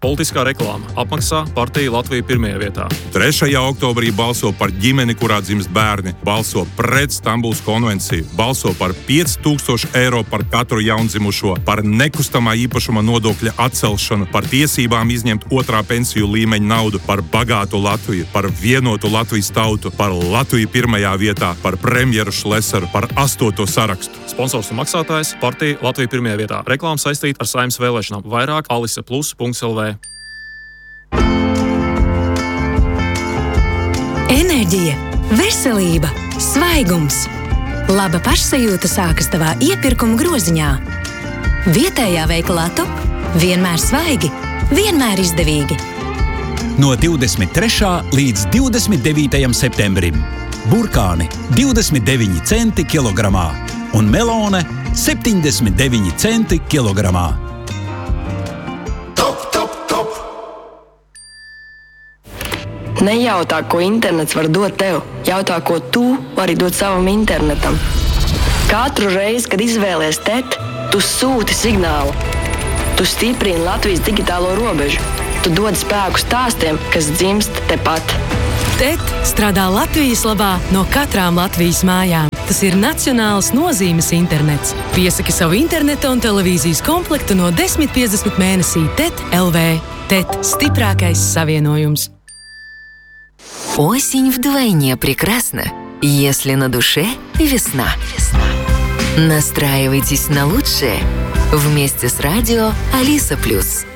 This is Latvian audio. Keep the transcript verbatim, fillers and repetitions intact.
Politiskā reklāma. Apmaksā partija Latvija pirmajā vietā. trešajā oktobrī balso par ģimeni, kurā dzimst bērni. Balso pret Stambulas konvenciju. Balso par pieci tūkstoši eiro par katru jaundzimušo, par nekustamā īpašuma nodokļa atcelšanu, par tiesībām izņemt otrā pensiju līmeņa naudu, par bagātu Latviju, par vienotu Latvijas tautu, par Latviju pirmajā vietā, par premjeru Šlesaru, par astoto sarakstu. Sponsors un maksātājs partija Latvija pirmajā vietā. Reklāma saistīta ar Saeimas vēlēšanām. Vairāk alise plus punkts el vē. Enerģija, veselība, svaigums. Laba pašsajūta sākas tavā iepirkuma groziņā. Vietējā veikalā Top vienmēr svaigi, vienmēr izdevīgi. No divdesmit trešā līdz divdesmit devītajam septembrim. Burkāni divdesmit deviņi centi kilogramā un melone septiņdesmit deviņi centi kilogramā. Top, top, top! Nejautā, ko internets var dot tev. Jautā, ko tu vari dot savam internetam. Katru reizi, kad izvēlies T E T, tu sūti signālu. Tu stiprini Latvijas digitālo robežu. Tu dod spēku stāstiem, kas dzimst tepat. T E T strādā Latvijas labā no katrām Latvijas mājām. Tas ir nacionāls nozīmes internets. Piesaki savu interneta un televīzijas komplektu no desmit piecdesmit mēnesī T E T el vē. T E T – стипракайс савенojums. Осень вдвойне прекрасна, если на душе весна. Настраивайтесь на лучшее вместе с радио Алиса Плюс.